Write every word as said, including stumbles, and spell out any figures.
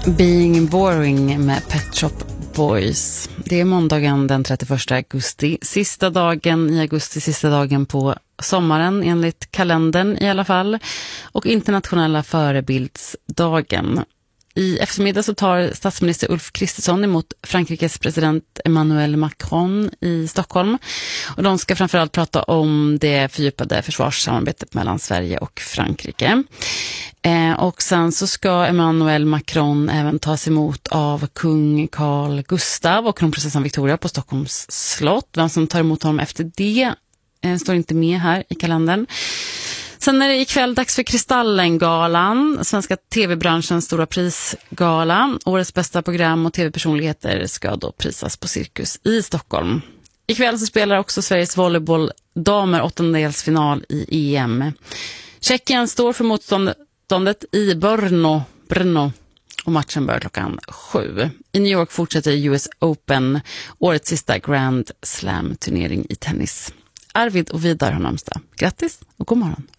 Being Boring med Pet Shop Boys. Det är måndagen den trettioförsta augusti. Sista dagen i augusti, sista dagen på sommaren enligt kalendern i alla fall. Och internationella förebildsdagen. I eftermiddag så tar statsminister Ulf Kristersson emot Frankrikes president Emmanuel Macron i Stockholm. Och de ska framförallt prata om det fördjupade försvarssamarbetet mellan Sverige och Frankrike. Eh, och sen så ska Emmanuel Macron även tas emot av kung Carl Gustav och kronprinsessan Victoria på Stockholms slott. Vem som tar emot honom efter det eh, står inte med här i kalendern. Sen är det ikväll dags för Kristallengalan, svenska tv-branschens stora prisgala. Årets bästa program och tv-personligheter ska då prisas på Cirkus i Stockholm. Ikväll så spelar också Sveriges volleybolldamer åttondelsfinal i E M. Tjeckien står för motståndet i Brno, Brno och matchen börjar klockan sju. I New York fortsätter U S Open, årets sista Grand Slam-turnering i tennis. Arvid och Vidar har namnsdag. Grattis och god morgon.